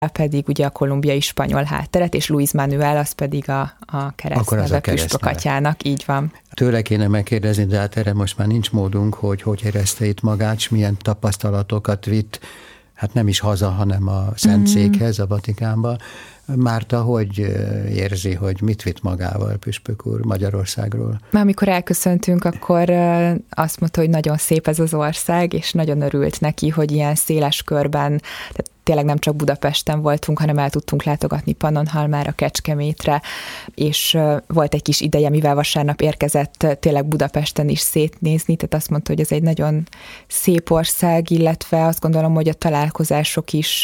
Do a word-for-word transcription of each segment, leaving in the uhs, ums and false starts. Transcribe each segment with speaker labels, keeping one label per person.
Speaker 1: pedig ugye a kolumbiai spanyol hátteret, és Luis Manuel az pedig a, a keresztneve püspökatyának, így van.
Speaker 2: Tőle kéne megkérdezni, de hát erre most már nincs módunk, hogy hogy érezte itt magát, és milyen tapasztalatokat vitt, hát nem is haza, hanem a Szentszékhez, a Vatikánba. Márta, hogy érzi, hogy mit vitt magával püspök úr Magyarországról?
Speaker 1: Már amikor elköszöntünk, akkor azt mondta, hogy nagyon szép ez az ország, és nagyon örült neki, hogy ilyen széles körben, tehát tényleg nem csak Budapesten voltunk, hanem el tudtunk látogatni Pannonhalmára, Kecskemétre, és volt egy kis ideje, mivel vasárnap érkezett tényleg Budapesten is szétnézni, tehát azt mondta, hogy ez egy nagyon szép ország, illetve azt gondolom, hogy a találkozások is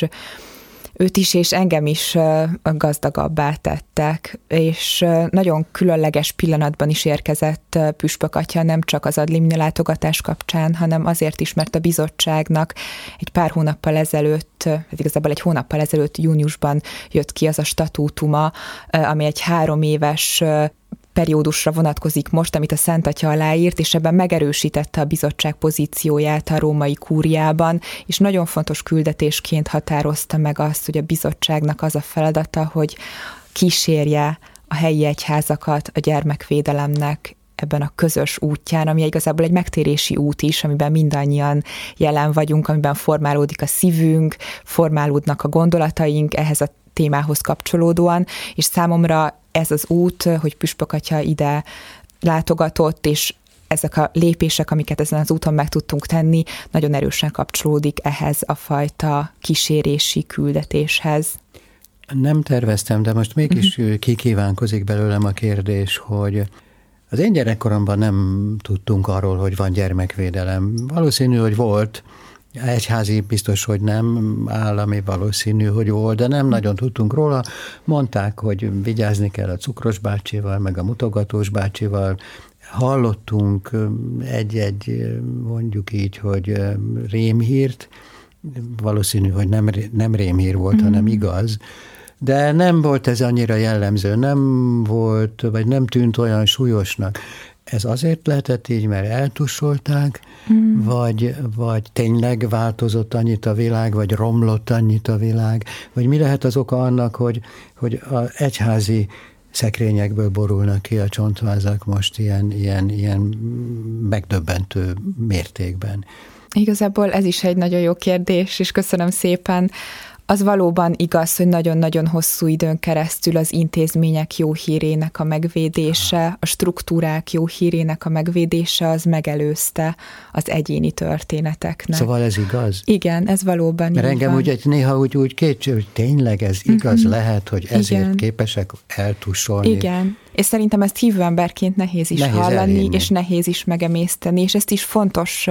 Speaker 1: őt is és engem is gazdagabbá tettek, és nagyon különleges pillanatban is érkezett püspökatya, nem csak az Ad limina látogatás kapcsán, hanem azért is, mert a bizottságnak egy pár hónappal ezelőtt, hát igazából egy hónappal ezelőtt júniusban jött ki az a statútuma, ami egy három éves periódusra vonatkozik most, amit a Szent Atya aláírt, és ebben megerősítette a bizottság pozícióját a római kúriában, és nagyon fontos küldetésként határozta meg azt, hogy a bizottságnak az a feladata, hogy kísérje a helyi egyházakat a gyermekvédelemnek ebben a közös útján, ami igazából egy megtérési út is, amiben mindannyian jelen vagyunk, amiben formálódik a szívünk, formálódnak a gondolataink ehhez a témához kapcsolódóan, és számomra ez az út, hogy püspökatya ide látogatott, és ezek a lépések, amiket ezen az úton meg tudtunk tenni, nagyon erősen kapcsolódik ehhez a fajta kísérési küldetéshez.
Speaker 2: Nem terveztem, de most mégis uh-huh. kikívánkozik belőlem a kérdés, hogy az én gyerekkoromban nem tudtunk arról, hogy van gyermekvédelem. Valószínű, hogy volt, egyházi biztos, hogy nem, állami valószínű, hogy volt, de nem nagyon tudtunk róla. Mondták, hogy vigyázni kell a cukros bácsival, meg a mutogatós bácsival. Hallottunk egy-egy, mondjuk így, hogy rémhírt, valószínű, hogy nem, nem rémhír volt, mm. hanem igaz, de nem volt ez annyira jellemző, nem volt, vagy nem tűnt olyan súlyosnak. Ez azért lehetett így, mert eltussolták, mm. vagy, vagy tényleg változott annyit a világ, vagy romlott annyit a világ, vagy mi lehet az oka annak, hogy, hogy az egyházi szekrényekből borulnak ki a csontvázak most ilyen, ilyen, ilyen megdöbbentő mértékben.
Speaker 1: Igazából ez is egy nagyon jó kérdés, és köszönöm szépen. Az valóban igaz, hogy nagyon-nagyon hosszú időn keresztül az intézmények jó hírének a megvédése, a struktúrák jó hírének a megvédése az megelőzte az egyéni történeteknek.
Speaker 2: Szóval ez igaz?
Speaker 1: Igen, ez valóban
Speaker 2: Mert
Speaker 1: így
Speaker 2: engem
Speaker 1: van.
Speaker 2: úgy, néha úgy, úgy kétség, hogy tényleg ez igaz uh-huh. lehet, hogy ezért
Speaker 1: Igen.
Speaker 2: képesek eltussolni.
Speaker 1: Igen, és szerintem ezt hívő emberként nehéz is nehéz hallani, elhinni. És nehéz is megemészteni, és ezt is fontos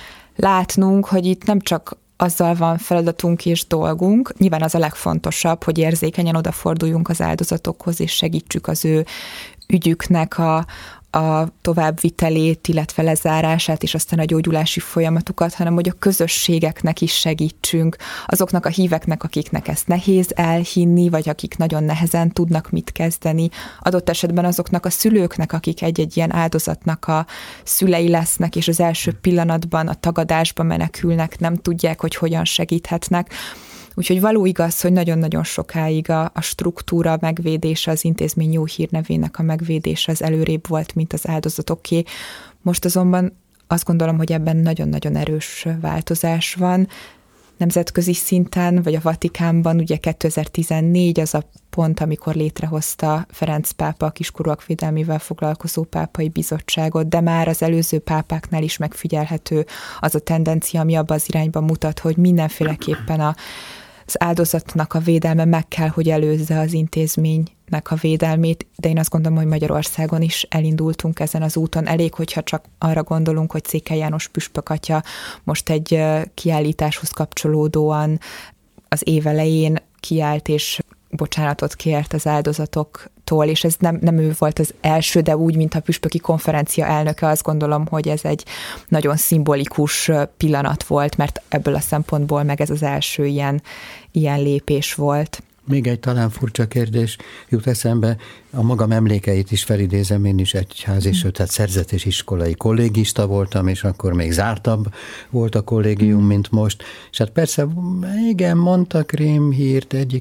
Speaker 1: látnunk, hogy itt nem csak azzal van feladatunk és dolgunk. Nyilván az a legfontosabb, hogy érzékenyen odaforduljunk az áldozatokhoz, és segítsük az ő ügyüknek a, a továbbvitelét, illetve lezárását, és aztán a gyógyulási folyamatukat, hanem hogy a közösségeknek is segítsünk, azoknak a híveknek, akiknek ezt nehéz elhinni, vagy akik nagyon nehezen tudnak mit kezdeni, adott esetben azoknak a szülőknek, akik egy-egy ilyen áldozatnak a szülei lesznek, és az első pillanatban a tagadásba menekülnek, nem tudják, hogy hogyan segíthetnek. Úgyhogy való igaz, hogy nagyon-nagyon sokáig a, a struktúra megvédése, az intézmény jó hírnevének a megvédése az előrébb volt, mint az áldozatoké. Most azonban azt gondolom, hogy ebben nagyon-nagyon erős változás van. Nemzetközi szinten, vagy a Vatikánban ugye kétezer-tizennégy az a pont, amikor létrehozta Ferenc pápa a kiskorúak védelmével foglalkozó pápai bizottságot, de már az előző pápáknál is megfigyelhető az a tendencia, ami abban az irányban mutat, hogy mindenféleképpen a az áldozatnak a védelme meg kell, hogy előzze az intézménynek a védelmét, de én azt gondolom, hogy Magyarországon is elindultunk ezen az úton. Elég, hogyha csak arra gondolunk, hogy Székely János püspökatya most egy kiállításhoz kapcsolódóan az év elején kiállt és bocsánatot kért az áldozatoktól, és ez nem, nem ő volt az első, de úgy, mint a püspöki konferencia elnöke, azt gondolom, hogy ez egy nagyon szimbolikus pillanat volt, mert ebből a szempontból meg ez az első ilyen, ilyen lépés volt.
Speaker 2: Még egy talán furcsa kérdés jut eszembe, a magam emlékeit is felidézem, én is egyházi, mm. sőt, tehát szerzetes iskolai kollégista voltam, és akkor még zártabb volt a kollégium, mm. mint most. És hát persze, igen, mondtak rémhírt egyik